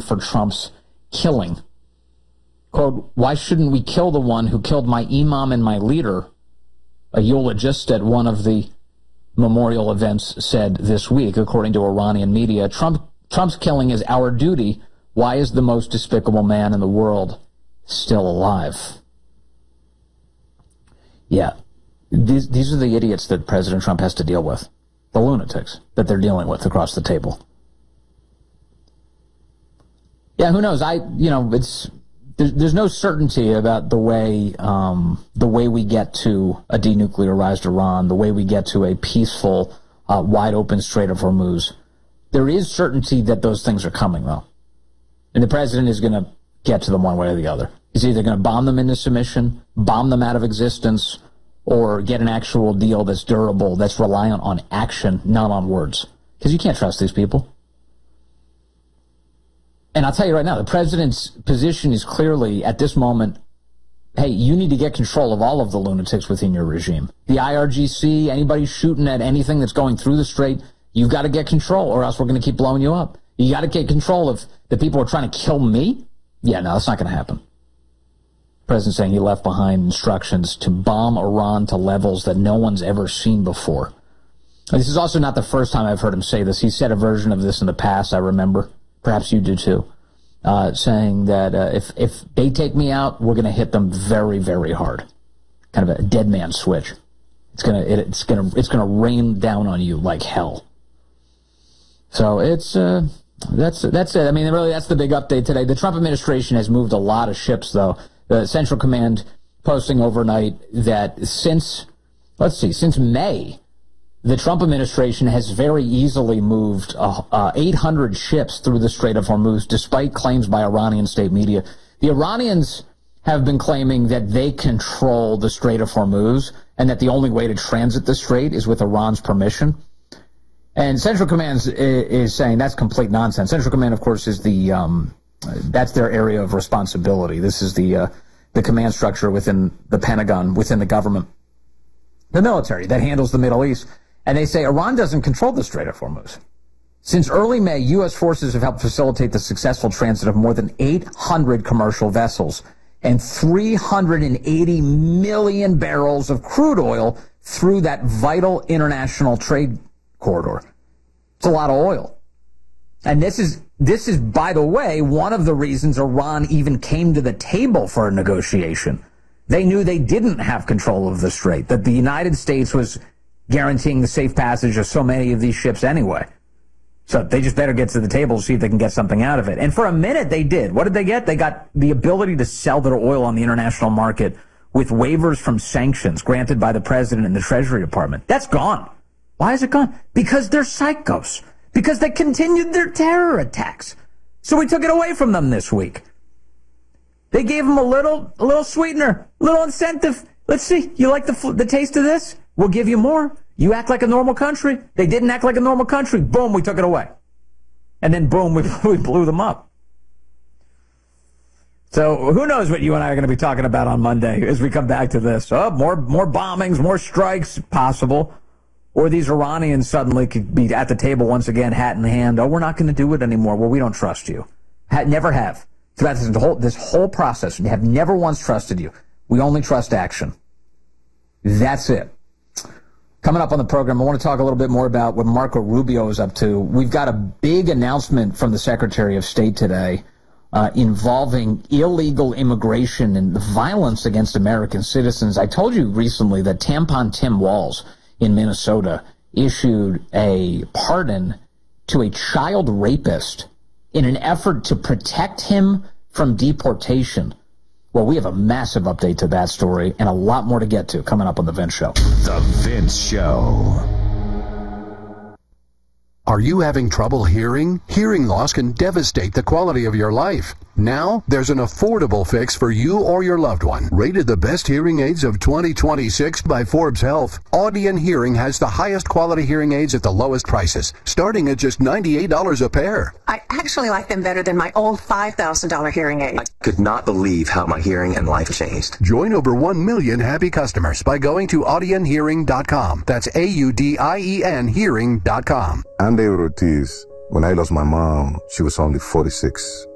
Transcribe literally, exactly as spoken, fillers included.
for Trump's killing. Quote, why shouldn't we kill the one who killed my imam and my leader? A eulogist at one of the memorial events said this week, according to Iranian media. Trump, Trump's killing is our duty. Why is the most despicable man in the world still alive? Yeah, these, these are the idiots that President Trump has to deal with. The lunatics that they're dealing with across the table. Yeah, who knows? I, you know, it's, there's, there's no certainty about the way, um, the way we get to a denuclearized Iran, the way we get to a peaceful, uh, wide open Strait of Hormuz. There is certainty that those things are coming, though. And the president is going to get to them one way or the other. He's either going to bomb them into submission, bomb them out of existence, or get an actual deal that's durable, that's reliant on action, not on words. Because you can't trust these people. And I'll tell you right now, the president's position is clearly, at this moment, hey, you need to get control of all of the lunatics within your regime. The I R G C, anybody shooting at anything that's going through the strait, you've got to get control, or else we're going to keep blowing you up. You got to get control of the people who are trying to kill me. Yeah, no, that's not going to happen. The president saying he left behind instructions to bomb Iran to levels that no one's ever seen before. This is also not the first time I've heard him say this. He said a version of this in the past, I remember. Perhaps you do too. Uh, saying that uh, if, if they take me out, we're going to hit them very, very hard. Kind of a dead man switch. It's going to, it, it's going to, it's going to rain down on you like hell. So it's, uh, that's, that's it. I mean, really, that's the big update today. The Trump administration has moved a lot of ships, though. The Central Command posting overnight that since, let's see, since May, the Trump administration has very easily moved uh, uh, eight hundred ships through the Strait of Hormuz, despite claims by Iranian state media. The Iranians have been claiming that they control the Strait of Hormuz and that the only way to transit the strait is with Iran's permission. And Central Command is, is saying that's complete nonsense. Central Command, of course, is the um, that's their area of responsibility. This is the uh, the command structure within the Pentagon, within the government, the military that handles the Middle East. And they say Iran doesn't control the Strait of Hormuz. Since early May, U S forces have helped facilitate the successful transit of more than eight hundred commercial vessels and three hundred eighty million barrels of crude oil through that vital international trade corridor. It's a lot of oil. And this is, this is, by the way, one of the reasons Iran even came to the table for a negotiation. They knew they didn't have control of the strait, that the United States was guaranteeing the safe passage of so many of these ships anyway. So they just better get to the table to see if they can get something out of it. And for a minute they did. What did they get? They got the ability to sell their oil on the international market with waivers from sanctions granted by the president and the Treasury Department. That's gone. Why is it gone? Because they're psychos. Because they continued their terror attacks. So we took it away from them this week. They gave them a little, a little sweetener, a little incentive. Let's see. You like the the taste of this? We'll give you more. You act like a normal country. They didn't act like a normal country. Boom, we took it away. And then boom, we, we blew them up. So who knows what you and I are going to be talking about on Monday as we come back to this. Oh, more, more bombings, more strikes, possible. Or these Iranians suddenly could be at the table once again, hat in hand. Oh, we're not going to do it anymore. Well, we don't trust you. Ha- never have. Throughout this whole, this whole process, we have never once trusted you. We only trust action. That's it. Coming up on the program, I want to talk a little bit more about what Marco Rubio is up to. We've got a big announcement from the Secretary of State today uh, involving illegal immigration and the violence against American citizens. I told you recently that Tampon Tim Walz in Minnesota issued a pardon to a child rapist in an effort to protect him from deportation. Well, we have a massive update to that story and a lot more to get to coming up on The Vince Show. The Vince Show. Are you having trouble hearing? Hearing loss can devastate the quality of your life. Now, there's an affordable fix for you or your loved one. Rated the best hearing aids of twenty twenty-six by Forbes Health, Audien Hearing has the highest quality hearing aids at the lowest prices, starting at just ninety-eight dollars a pair. I actually like them better than my old five thousand dollars hearing aid. I could not believe how my hearing and life changed. Join over one million happy customers by going to audien hearing dot com. That's A U D I E N hearing dot com. I'm David Ortiz. When I lost my mom, she was only forty-six.